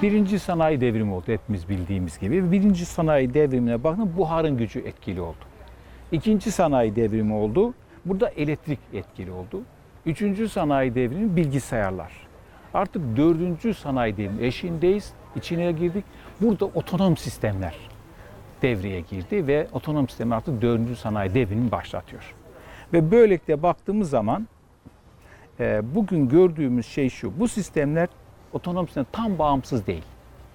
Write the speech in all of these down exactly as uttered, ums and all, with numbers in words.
birinci sanayi devrimi oldu hepimiz bildiğimiz gibi. Birinci sanayi devrimine bakın buharın gücü etkili oldu. İkinci sanayi devrimi oldu. Burada elektrik etkili oldu. Üçüncü sanayi devrimi bilgisayarlar. Artık dördüncü sanayi devrimi eşiğindeyiz, içine girdik. Burada otonom sistemler devreye girdi ve otonom sistem artık dördüncü sanayi devrimini başlatıyor. Ve böylelikle baktığımız zaman e, bugün gördüğümüz şey şu, bu sistemler otonom sistem tam bağımsız değil.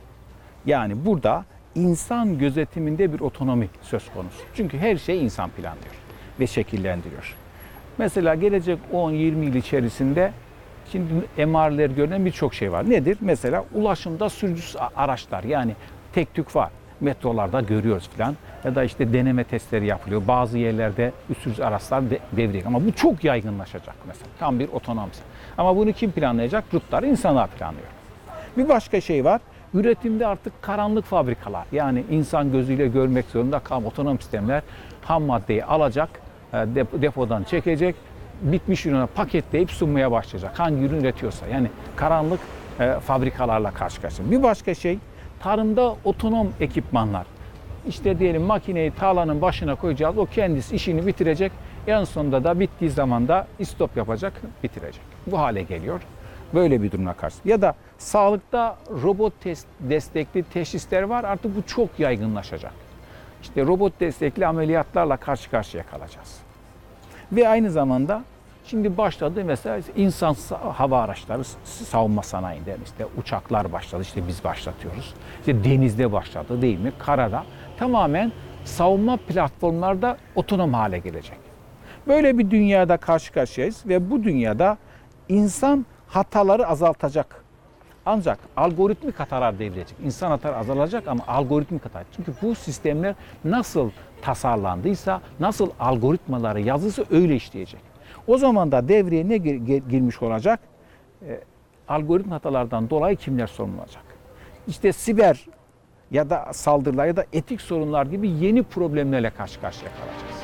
Yani burada insan gözetiminde bir otonomi söz konusu. Çünkü her şeyi insan planlıyor ve şekillendiriyor. Mesela gelecek on yirmi yıl içerisinde şimdi emareler görünen birçok şey var. Nedir? Mesela ulaşımda sürücüsüz araçlar, yani tek tük var. Metrolarda görüyoruz falan. Ya da işte deneme testleri yapılıyor. Bazı yerlerde sürücüsüz araçlar de, devreye. Ama bu çok yaygınlaşacak mesela. Tam bir otonom. Ama bunu kim planlayacak? Rutları insanlar planlıyor. Bir başka şey var. Üretimde artık karanlık fabrikalar. Yani insan gözüyle görmek zorunda kalan otonom sistemler ham maddeyi alacak, depodan çekecek, bitmiş ürünü paketleyip sunmaya başlayacak. Hangi ürün üretiyorsa. Yani karanlık e, fabrikalarla karşı karşıya. Bir başka şey, tarımda otonom ekipmanlar. İşte diyelim makineyi tarlanın başına koyacağız. O kendisi işini bitirecek. En sonunda da bittiği zaman da istop yapacak, bitirecek. Bu hale geliyor. Böyle bir durumla karşı. Ya da sağlıkta robot test, destekli teşhisler var. Artık bu çok yaygınlaşacak. İşte robot destekli ameliyatlarla karşı karşıya kalacağız. Ve aynı zamanda şimdi başladı mesela insan hava araçları savunma sanayinde, işte uçaklar başladı, işte biz başlatıyoruz. İşte denizde başladı değil mi? Karada tamamen savunma platformlarda otonom hale gelecek. Böyle bir dünyada karşı karşıyayız ve bu dünyada insan hataları azaltacak. Ancak algoritmik hatalar devrilecek. İnsan hataları azalacak ama algoritmik hata. Çünkü bu sistemler nasıl tasarlandıysa, nasıl algoritmaları yazılsa öyle işleyecek. O zaman da devreye ne gir girmiş olacak? E, algoritma hatalardan dolayı kimler sorumlu olacak? İşte siber ya da saldırılar ya da etik sorunlar gibi yeni problemlerle karşı karşıya kalacağız.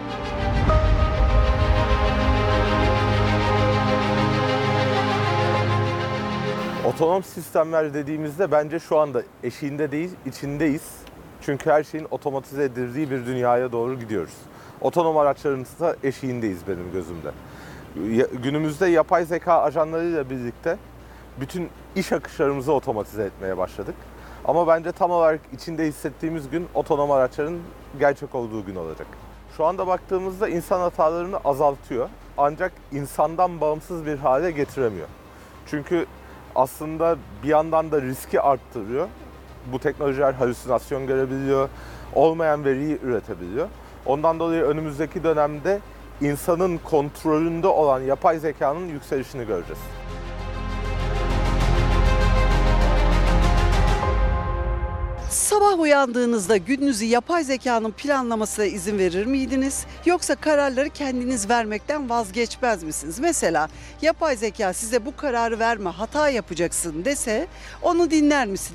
Otonom sistemler dediğimizde bence şu anda eşiğinde değil, içindeyiz. Çünkü her şeyin otomatize edildiği bir dünyaya doğru gidiyoruz. Otonom araçların da eşiğindeyiz benim gözümde. Günümüzde yapay zeka ajanlarıyla birlikte bütün iş akışlarımızı otomatize etmeye başladık. Ama bence tam olarak içinde hissettiğimiz gün otonom araçların gerçek olduğu gün olacak. Şu anda baktığımızda insan hatalarını azaltıyor. Ancak insandan bağımsız bir hale getiremiyor. Çünkü aslında bir yandan da riski arttırıyor. Bu teknolojiler halüsinasyon görebiliyor, olmayan veriyi üretebiliyor. Ondan dolayı önümüzdeki dönemde insanın kontrolünde olan yapay zekanın yükselişini göreceğiz. Sabah uyandığınızda gününüzü yapay zekanın planlamasına izin verir miydiniz? Yoksa kararları kendiniz vermekten vazgeçmez misiniz? Mesela yapay zeka size bu kararı verme, hata yapacaksın dese onu dinler misiniz?